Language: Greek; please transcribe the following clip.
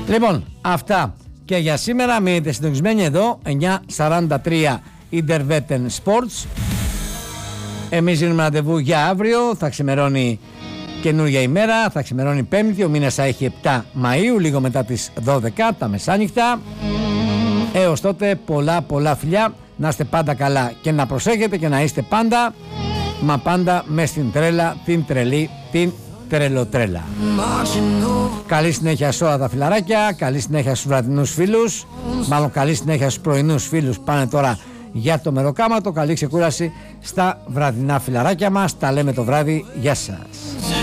Λοιπόν, αυτά και για σήμερα. Μείνετε συντονισμένοι εδώ, 9:43 Intervetten Sports. Εμείς δίνουμε ραντεβού για αύριο. Θα ξημερώνει καινούργια ημέρα, θα ξημερώνει Πέμπτη. Ο μήνας θα έχει 7 Μαΐου, λίγο μετά τις 12 τα μεσάνυχτα. Έως τότε πολλά φιλιά. Να είστε πάντα καλά και να προσέχετε και να είστε πάντα, μα πάντα μες στην τρέλα, την τρελή, την τρελοτρέλα. Καλή συνέχεια σε όλα τα φιλαράκια, καλή συνέχεια στους βραδινούς φίλους, μάλλον καλή συνέχεια στους πρωινούς φίλους. Πάνε τώρα για το μεροκάματο, καλή ξεκούραση στα βραδινά φιλαράκια μας. Τα λέμε το βράδυ, γεια σας.